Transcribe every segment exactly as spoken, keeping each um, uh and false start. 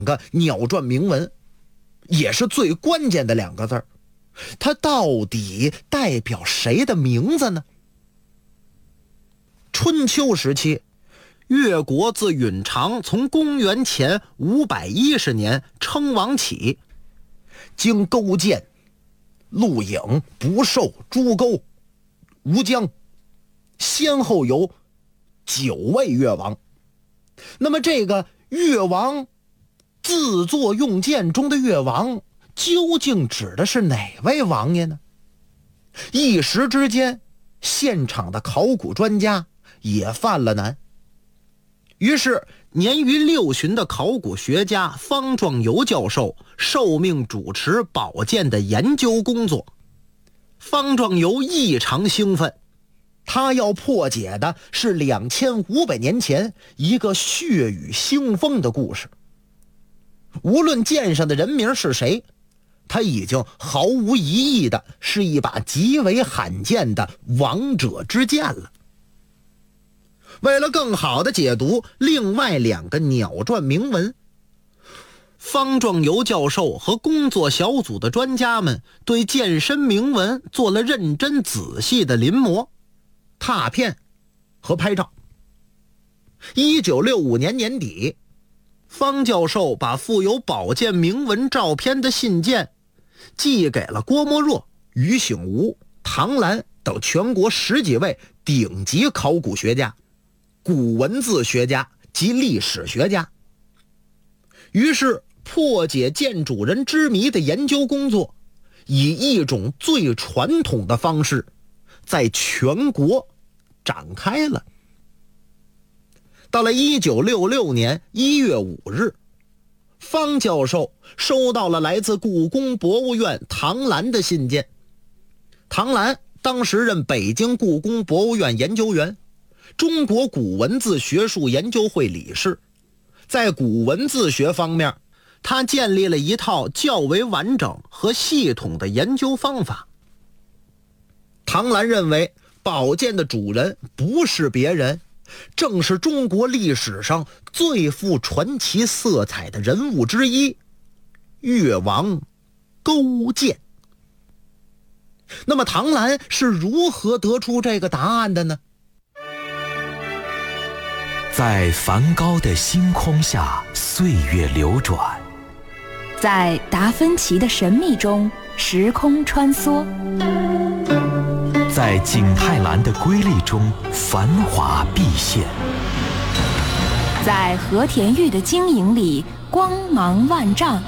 个鸟篆铭文，也是最关键的两个字，它到底代表谁的名字呢？春秋时期，越国自允常从公元前五百一十年称王起，经勾践、陆颖、不寿、朱沟、吴江，先后有九位越王。那么这个越王自作用剑中的越王究竟指的是哪位王爷呢？一时之间，现场的考古专家也犯了难。于是年逾六旬的考古学家方壮游教授受命主持宝剑的研究工作。方壮游异常兴奋，他要破解的是两千五百年前一个血雨腥风的故事。无论剑上的人名是谁，他已经毫无疑义的是一把极为罕见的王者之剑了。为了更好的解读另外两个鸟篆铭文，方壮游教授和工作小组的专家们对剑身铭文做了认真仔细的临摹、拓片和拍照。一九六五年年底，方教授把附有宝剑铭文照片的信件寄给了郭沫若、于醒吾、唐兰等全国十几位顶级考古学家、古文字学家及历史学家。于是破解剑主人之谜的研究工作以一种最传统的方式在全国展开了。到了一九六六年一月五日，方教授收到了来自故宫博物院唐兰的信件。唐兰当时任北京故宫博物院研究员，中国古文字学术研究会理事。在古文字学方面，他建立了一套较为完整和系统的研究方法。唐兰认为宝剑的主人不是别人，正是中国历史上最富传奇色彩的人物之一——越王勾践。那么唐兰是如何得出这个答案的呢？ 在梵高的星空下，岁月流转； 在达芬奇的神秘中，时空穿梭； 在景泰蓝的瑰丽中，繁华毕现； 在和田玉的晶莹里，光芒万丈。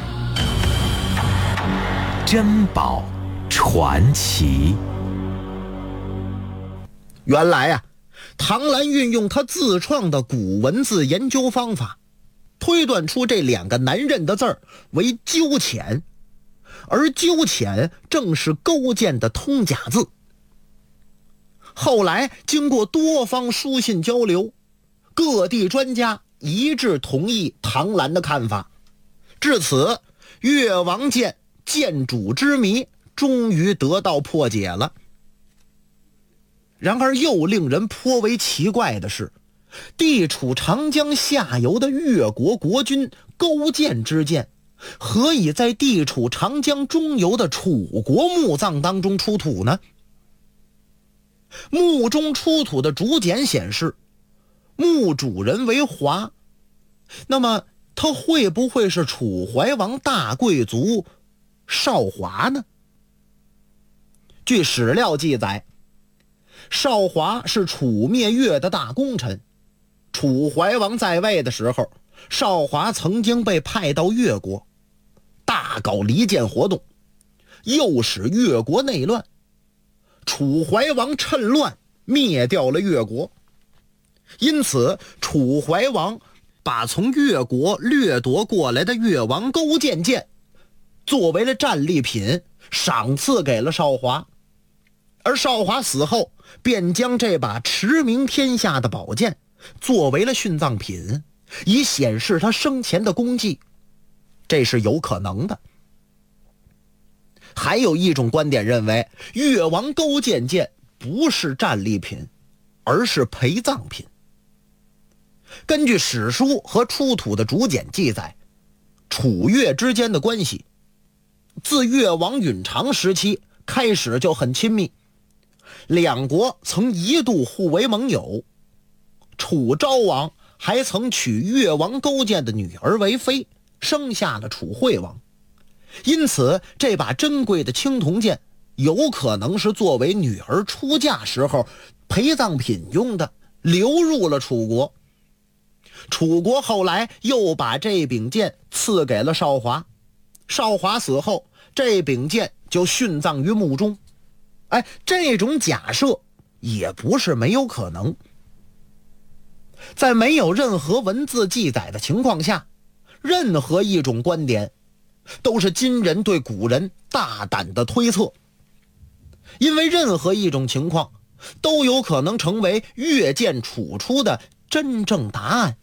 珍宝传奇。 原来啊，唐兰运用他自创的古文字研究方法，推断出这两个难认的字儿为鸠浅，而鸠浅正是勾践的通假字。后来经过多方书信交流，各地专家一致同意唐兰的看法，至此越王剑剑主之谜终于得到破解了。然而又令人颇为奇怪的是，地处长江下游的越国国君勾践之剑，何以在地处长江中游的楚国墓葬当中出土呢？墓中出土的竹简显示，墓主人为华，那么他会不会是楚怀王大贵族少华呢？据史料记载，少华是楚灭越的大功臣。楚怀王在位的时候，少华曾经被派到越国，大搞离间活动，诱使越国内乱。楚怀王趁乱灭掉了越国，因此楚怀王把从越国掠夺过来的越王勾践剑作为了战利品，赏赐给了少华。而少华死后，便将这把驰名天下的宝剑作为了殉葬品，以显示他生前的功绩，这是有可能的。还有一种观点认为，越王勾践剑不是战利品，而是陪葬品。根据史书和出土的竹简记载， 楚越之间的关系自越王允常时期开始就很亲密，两国曾一度互为盟友。楚昭王还曾娶越王勾践的女儿为妃，生下了楚惠王。因此这把珍贵的青铜剑有可能是作为女儿出嫁时候陪葬品用的，流入了楚国。楚国后来又把这柄剑赐给了少华，少华死后，这柄剑就殉葬于墓中。哎，这种假设也不是没有可能。在没有任何文字记载的情况下，任何一种观点都是今人对古人大胆的推测，因为任何一种情况都有可能成为越剑楚出的真正答案。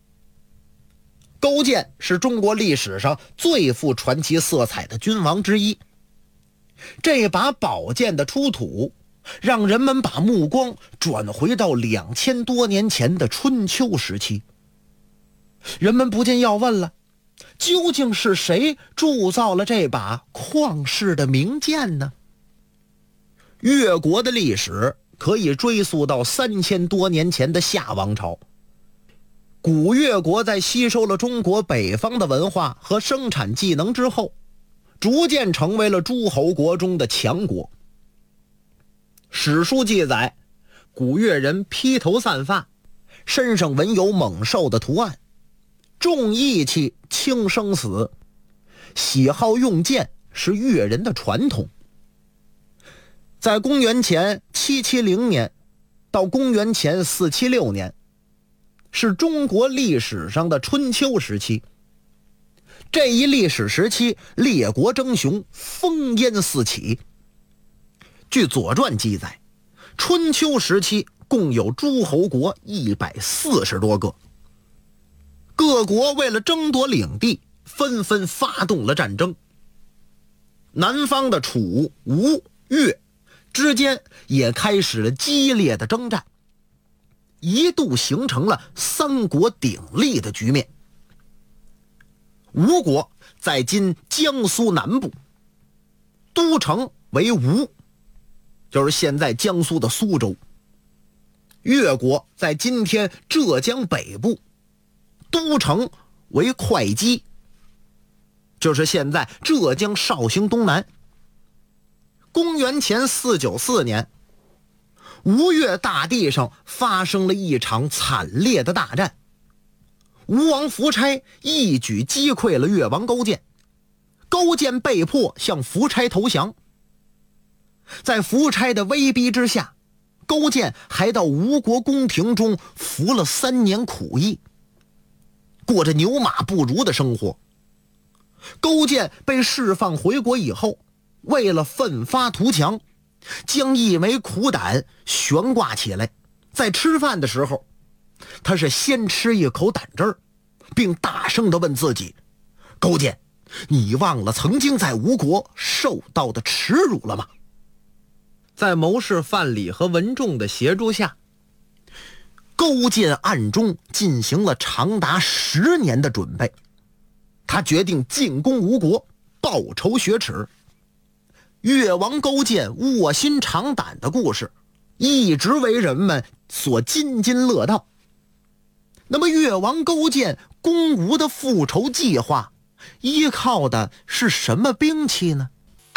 勾践是中国历史上最富传奇色彩的君王之一，这把宝剑的出土让人们把目光转回到两千多年前的春秋时期。人们不禁要问了，究竟是谁铸造了这把旷世的名剑呢？越国的历史可以追溯到三千多年前的夏王朝。古越国在吸收了中国北方的文化和生产技能之后，逐渐成为了诸侯国中的强国。史书记载，古越人披头散发，身上纹有猛兽的图案，重义气轻生死，喜好用剑是越人的传统。在公元前七七零年到公元前四七六年，是中国历史上的春秋时期。这一历史时期，列国争雄，烽烟四起。据《左传》记载，春秋时期共有诸侯国一百四十多个，各国为了争夺领地，纷纷发动了战争。南方的楚、吴、越之间也开始了激烈的征战，一度形成了三国鼎立的局面。吴国在今江苏南部，都城为吴，就是现在江苏的苏州。越国在今天浙江北部，都城为会稽，就是现在浙江绍兴东南。公元前四九四年，吴越大地上发生了一场惨烈的大战，吴王夫差一举击溃了越王勾践，勾践被迫向夫差投降。在夫差的威逼之下，勾践还到吴国宫廷中服了三年苦役，过着牛马不如的生活。勾践被释放回国以后，为了奋发图强，将一枚苦胆悬挂起来，在吃饭的时候，他是先吃一口胆汁儿，并大声地问自己：勾践，你忘了曾经在吴国受到的耻辱了吗？在谋士范蠡和文仲的协助下，勾践暗中进行了长达十年的准备。他决定进攻吴国，报仇雪耻。越王勾践卧薪尝胆的故事一直为人们所津津乐道。那么越王勾践攻吴的复仇计划依靠的是什么兵器呢？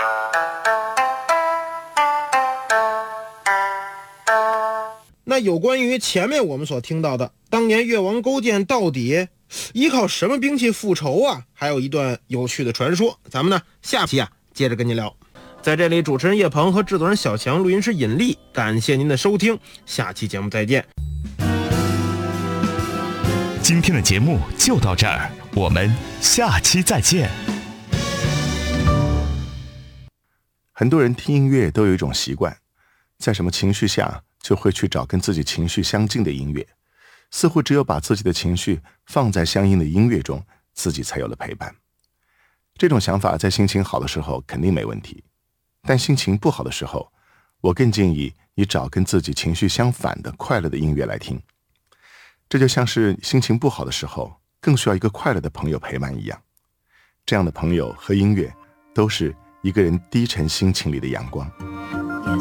那有关于前面我们所听到的当年越王勾践到底依靠什么兵器复仇啊，还有一段有趣的传说，咱们呢下期啊接着跟您聊。在这里，主持人叶鹏和制作人小强，录音师尹力，感谢您的收听，下期节目再见。 今天的节目就到这儿，我们下期再见。 很多人听音乐都有一种习惯，在什么情绪下就会去找跟自己情绪相近的音乐，似乎只有把自己的情绪放在相应的音乐中，自己才有了陪伴。这种想法在心情好的时候肯定没问题，但心情不好的时候，我更建议你找跟自己情绪相反的快乐的音乐来听。这就像是心情不好的时候更需要一个快乐的朋友陪伴一样。 这样的朋友和音乐都是一个人低沉心情里的阳光。